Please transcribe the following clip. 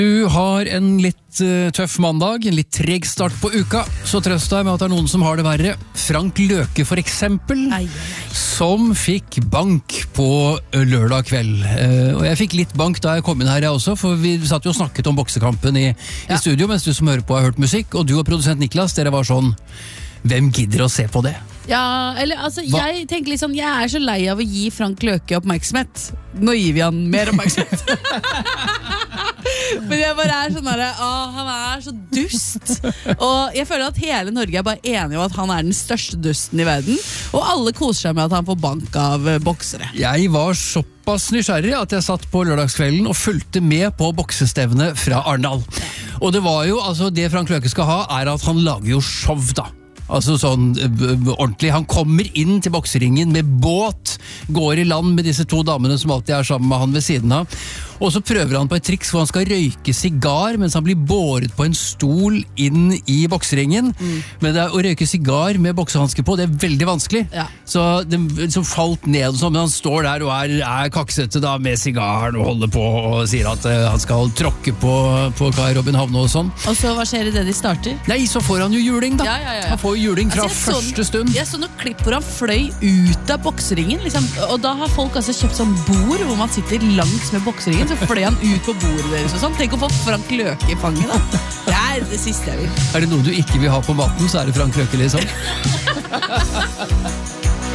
Du har en litt tøff mandag, en litt treg start på uka, så trøst deg med at det er noen som har det verre. Frank Løke for eksempel, som fikk bank på lørdag kveld. Og jeg fikk litt bank da jeg kom inn her jeg også, for vi satt jo og snakket om boksekampen i studio, mens du som hører på har hørt musikk, og du og produsent Niklas, dere var sånn, hvem gidder å se på det? Ja, eller altså, jeg tenker liksom, jeg er så lei av å gi Frank Løke oppmerksomhet. Nå gir vi han mer oppmerksomhet. Men jeg bare er sånn der, han er så dust. Og jeg føler at hele Norge er bare enige om at han er den største dusten i verden. Og alle koser seg med at han får bank av boksere. Jeg var såpass nysgjerrig at jeg satt på lørdagskvelden og fulgte med på boksestevne fra Arendal. Og det var jo, altså det Frank Løke skal ha, er at han lager jo show da. Altså sånn ordentlig. Han kommer inn til bokseringen med båt, går i land med disse to damene som alltid er sammen med han ved siden av. Og så prøver han på et triks hvor han skal røyke sigar mens han blir båret på en stol inn i bokseringen. Men det å røyke sigar med boksehansker på, det er veldig vanskelig. Ja. Så det som falt ned, så, men han står der og er kaksete da, med sigaren og holder på og sier at han skal tråkke på Kai Robin Havne og sånn. Og så hva skjer i det de starter? Nei, så får han jo juling da. Ja. Han får jo juling fra første stund. Jeg så noen klipp hvor han fløy ut av bokseringen, liksom. Og da har folk altså kjøpt sånn bord hvor man sitter langs med bokseringen, så fløy han ut på bordet deres og sånn. Tenk å få Frank Løke i fanget da. Det er det siste jeg vil. Er det noe du ikke vil ha på maten, så er det Frank Løke liksom.